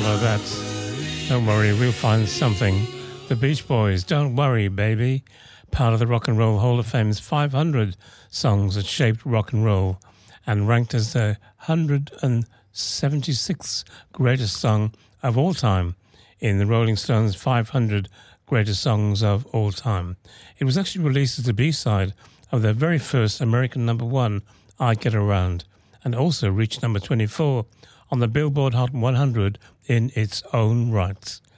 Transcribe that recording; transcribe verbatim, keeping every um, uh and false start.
follow that. Don't worry, we'll find something. The Beach Boys, Don't Worry, Baby. Part of the Rock and Roll Hall of Fame's five hundred songs that shaped rock and roll and ranked as the one hundred seventy-sixth greatest song of all time in the Rolling Stones five hundred greatest songs of all time. It was actually released as the B-side of their very first American number one, I Get Around, and also reached number twenty-four on the Billboard Hot one hundred in its own right.